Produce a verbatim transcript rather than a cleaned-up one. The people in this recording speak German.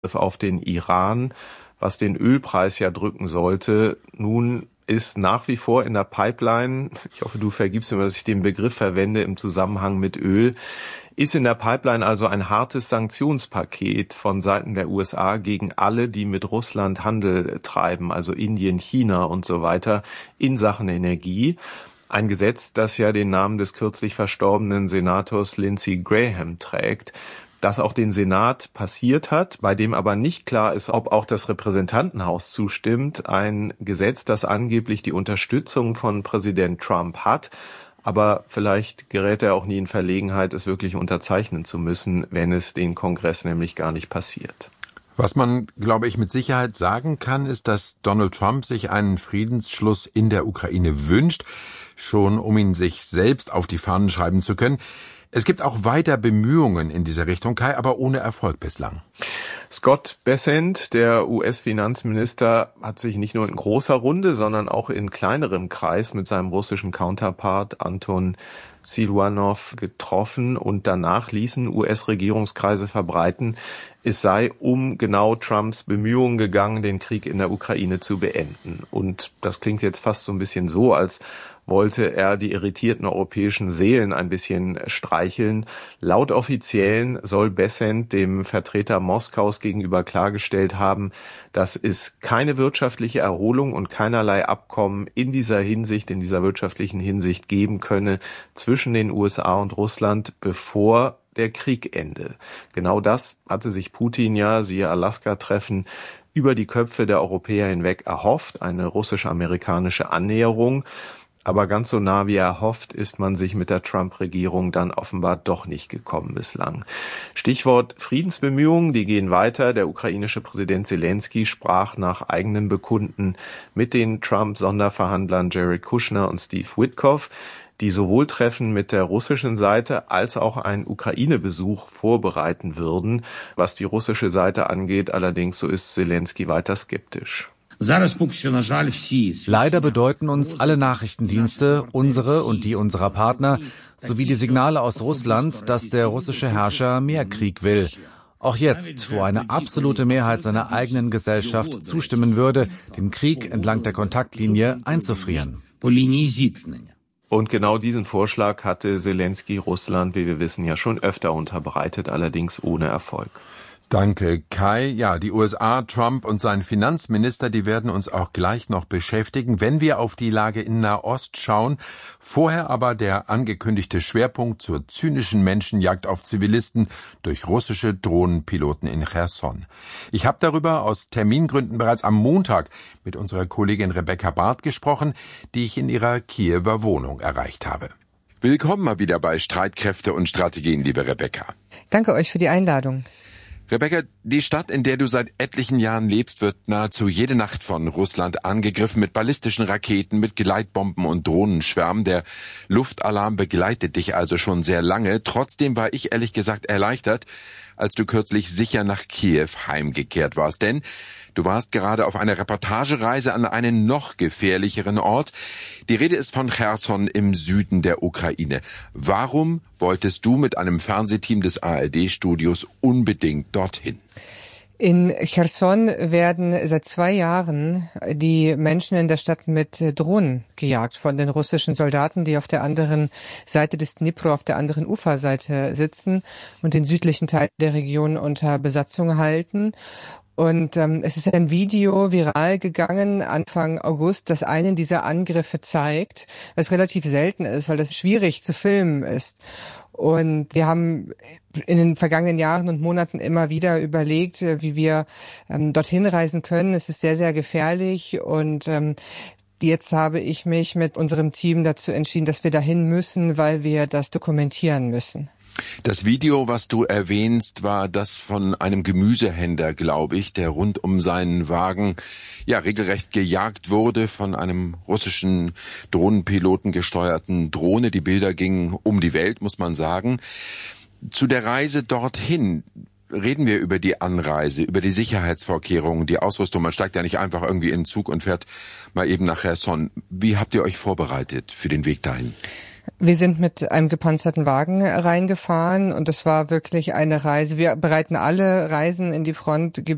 auf den Iran, was den Ölpreis ja drücken sollte. Nun ist nach wie vor in der Pipeline, ich hoffe, du vergibst mir, dass ich den Begriff verwende im Zusammenhang mit Öl, ist in der Pipeline also ein hartes Sanktionspaket von Seiten der U S A gegen alle, die mit Russland Handel treiben, also Indien, China und so weiter, in Sachen Energie. Ein Gesetz, das ja den Namen des kürzlich verstorbenen Senators Lindsey Graham trägt, das auch den Senat passiert hat, bei dem aber nicht klar ist, ob auch das Repräsentantenhaus zustimmt. Ein Gesetz, das angeblich die Unterstützung von Präsident Trump hat, aber vielleicht gerät er auch nie in Verlegenheit, es wirklich unterzeichnen zu müssen, wenn es den Kongress nämlich gar nicht passiert. Was man, glaube ich, mit Sicherheit sagen kann, ist, dass Donald Trump sich einen Friedensschluss in der Ukraine wünscht, schon um ihn sich selbst auf die Fahnen schreiben zu können. Es gibt auch weiter Bemühungen in dieser Richtung, Kai, aber ohne Erfolg bislang. Scott Bessent, der U S-Finanzminister, hat sich nicht nur in großer Runde, sondern auch in kleinerem Kreis mit seinem russischen Counterpart Anton Siluanov getroffen und danach ließen U S-Regierungskreise verbreiten, es sei um genau Trumps Bemühungen gegangen, den Krieg in der Ukraine zu beenden. Und das klingt jetzt fast so ein bisschen so, als wollte er die irritierten europäischen Seelen ein bisschen streicheln. Laut Offiziellen soll Bessent dem Vertreter Moskaus gegenüber klargestellt haben, dass es keine wirtschaftliche Erholung und keinerlei Abkommen in dieser Hinsicht, in dieser wirtschaftlichen Hinsicht geben könne zwischen den U S A und Russland, bevor der Krieg ende. Genau das hatte sich Putin ja, siehe Alaska-Treffen, über die Köpfe der Europäer hinweg erhofft, eine russisch-amerikanische Annäherung. Aber ganz so nah wie er hofft, ist man sich mit der Trump-Regierung dann offenbar doch nicht gekommen bislang. Stichwort Friedensbemühungen, die gehen weiter. Der ukrainische Präsident Zelensky sprach nach eigenem Bekunden mit den Trump-Sonderverhandlern Jared Kushner und Steve Witkoff, die sowohl Treffen mit der russischen Seite als auch einen Ukraine-Besuch vorbereiten würden. Was die russische Seite angeht, allerdings, so ist Zelensky weiter skeptisch. Leider bedeuten uns alle Nachrichtendienste, unsere und die unserer Partner, sowie die Signale aus Russland, dass der russische Herrscher mehr Krieg will. Auch jetzt, wo eine absolute Mehrheit seiner eigenen Gesellschaft zustimmen würde, den Krieg entlang der Kontaktlinie einzufrieren. Und genau diesen Vorschlag hatte Zelensky Russland, wie wir wissen, ja schon öfter unterbreitet, allerdings ohne Erfolg. Danke, Kai. Ja, die U S A, Trump und sein Finanzminister, die werden uns auch gleich noch beschäftigen, wenn wir auf die Lage in Nahost schauen. Vorher aber der angekündigte Schwerpunkt zur zynischen Menschenjagd auf Zivilisten durch russische Drohnenpiloten in Cherson. Ich habe darüber aus Termingründen bereits am Montag mit unserer Kollegin Rebecca Barth gesprochen, die ich in ihrer Kiewer Wohnung erreicht habe. Willkommen mal wieder bei Streitkräfte und Strategien, liebe Rebecca. Danke euch für die Einladung. Rebecca, die Stadt, in der du seit etlichen Jahren lebst, wird nahezu jede Nacht von Russland angegriffen mit ballistischen Raketen, mit Gleitbomben und Drohnenschwärmen. Der Luftalarm begleitet dich also schon sehr lange. Trotzdem war ich ehrlich gesagt erleichtert, als du kürzlich sicher nach Kiew heimgekehrt warst. Denn du warst gerade auf einer Reportagereise an einen noch gefährlicheren Ort. Die Rede ist von Cherson im Süden der Ukraine. Warum wolltest du mit einem Fernsehteam des A R D-Studios unbedingt dorthin? In Cherson werden seit zwei Jahren die Menschen in der Stadt mit Drohnen gejagt von den russischen Soldaten, die auf der anderen Seite des Dnipro, auf der anderen Uferseite sitzen und den südlichen Teil der Region unter Besatzung halten. Und ähm, es ist ein Video viral gegangen Anfang August, das einen dieser Angriffe zeigt, was relativ selten ist, weil das schwierig zu filmen ist. Und wir haben in den vergangenen Jahren und Monaten immer wieder überlegt, wie wir ähm, dorthin reisen können. Es ist sehr, sehr gefährlich und ähm, jetzt habe ich mich mit unserem Team dazu entschieden, dass wir dahin müssen, weil wir das dokumentieren müssen. Das Video, was du erwähnst, war das von einem Gemüsehändler, glaube ich, der rund um seinen Wagen ja regelrecht gejagt wurde von einem russischen Drohnenpiloten gesteuerten Drohne. Die Bilder gingen um die Welt, muss man sagen. Zu der Reise dorthin reden wir über die Anreise, über die Sicherheitsvorkehrungen, die Ausrüstung. Man steigt ja nicht einfach irgendwie in den Zug und fährt mal eben nach Cherson. Wie habt ihr euch vorbereitet für den Weg dahin? Wir sind mit einem gepanzerten Wagen reingefahren und es war wirklich eine Reise. Wir bereiten alle Reisen in die Front